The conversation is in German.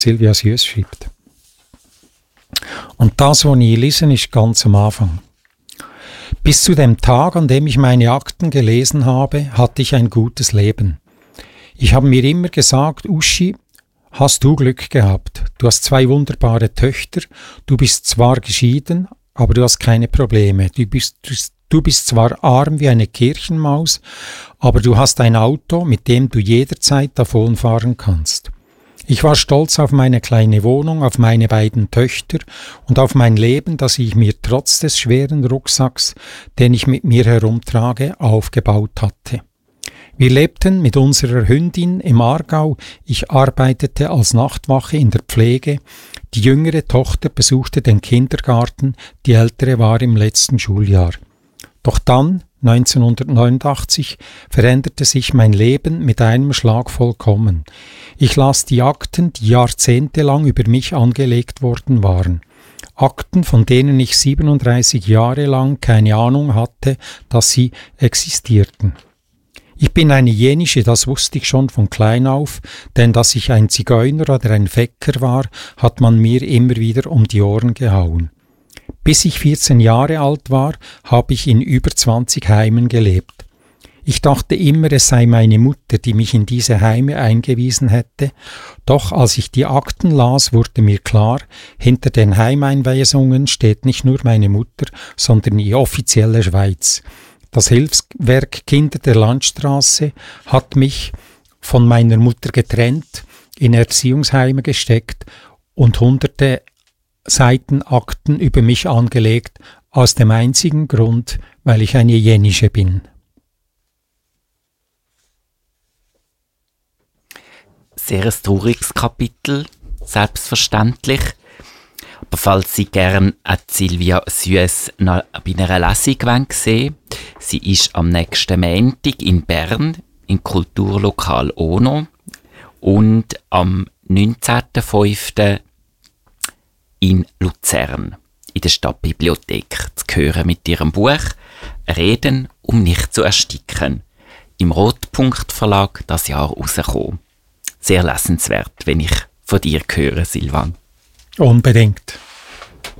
Silvia Süß schreibt. Und das, was ich lese, ist ganz am Anfang. Bis zu dem Tag, an dem ich meine Akten gelesen habe, hatte ich ein gutes Leben. Ich habe mir immer gesagt, Uschi, hast du Glück gehabt. Du hast 2 wunderbare Töchter, du bist zwar geschieden, aber du hast keine Probleme. Du bist zwar arm wie eine Kirchenmaus, aber du hast ein Auto, mit dem du jederzeit davonfahren kannst. Ich war stolz auf meine kleine Wohnung, auf meine beiden Töchter und auf mein Leben, das ich mir trotz des schweren Rucksacks, den ich mit mir herumtrage, aufgebaut hatte. Wir lebten mit unserer Hündin im Aargau, ich arbeitete als Nachtwache in der Pflege, die jüngere Tochter besuchte den Kindergarten, die ältere war im letzten Schuljahr. Doch dann, 1989, veränderte sich mein Leben mit einem Schlag vollkommen. Ich las die Akten, die jahrzehntelang über mich angelegt worden waren. Akten, von denen ich 37 Jahre lang keine Ahnung hatte, dass sie existierten. Ich bin eine Jenische, das wusste ich schon von klein auf, denn dass ich ein Zigeuner oder ein Fecker war, hat man mir immer wieder um die Ohren gehauen. Bis ich 14 Jahre alt war, habe ich in über 20 Heimen gelebt. Ich dachte immer, es sei meine Mutter, die mich in diese Heime eingewiesen hätte, doch als ich die Akten las, wurde mir klar, hinter den Heimeinweisungen steht nicht nur meine Mutter, sondern die offizielle Schweiz. Das Hilfswerk Kinder der Landstraße hat mich von meiner Mutter getrennt, in Erziehungsheime gesteckt und hunderte Seiten Akten über mich angelegt, aus dem einzigen Grund, weil ich eine Jenische bin. Sehr ein trauriges Kapitel, selbstverständlich. Aber falls Sie gerne Silvia Süß bei einer Lesung sehen wollen, sie ist am nächsten Montag in Bern im Kulturlokal Ono und am 19.05. in Luzern in der Stadtbibliothek zu hören mit ihrem Buch «Reden, um nicht zu ersticken». Im Rotpunkt Verlag das Jahr rausgekommen. Sehr lesenswert, wenn ich von dir höre, Silvan. Unbedingt.